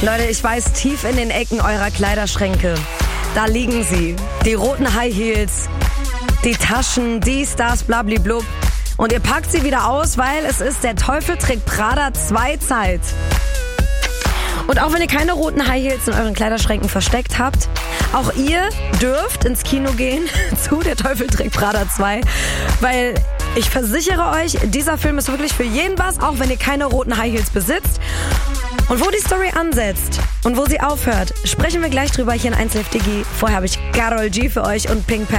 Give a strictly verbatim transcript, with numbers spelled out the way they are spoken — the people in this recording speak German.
Leute, ich weiß, tief in den Ecken eurer Kleiderschränke, da liegen sie. Die roten High Heels, die Taschen, dies, das, blablablub. Und ihr packt sie wieder aus, weil es ist der Teufel trägt Prada zwei Zeit. Und auch wenn ihr keine roten High Heels in euren Kleiderschränken versteckt habt, auch ihr dürft ins Kino gehen zu Der Teufel trägt Prada zwei, weil ich versichere euch, dieser Film ist wirklich für jeden was, auch wenn ihr keine roten High Heels besitzt. Und wo die Story ansetzt und wo sie aufhört, sprechen wir gleich drüber hier in eins Live Digi. Vorher habe ich Karol G für euch und Pink Panther.